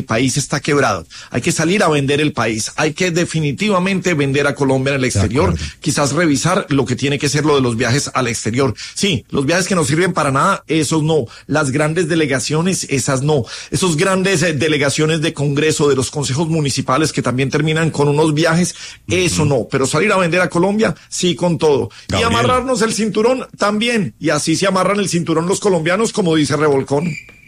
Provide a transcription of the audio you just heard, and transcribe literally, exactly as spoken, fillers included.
país está quebrado. Hay que salir a vender el país. Hay que definitivamente vender a Colombia en el exterior. Quizás revisar lo que tiene que ser lo de los viajes al exterior. Sí, los viajes que no sirven para nada, esos no. Las grandes delegaciones, esas no. Esos grandes eh, delegaciones de Congreso, de los consejos municipales que también terminan con unos viajes, uh-huh. eso no. Pero salir a vender a Colombia, sí, con todo. Gabriel. Y amarrarnos el cinturón también. Y así se amarran el cinturón los colombianos, como dice Revolcón.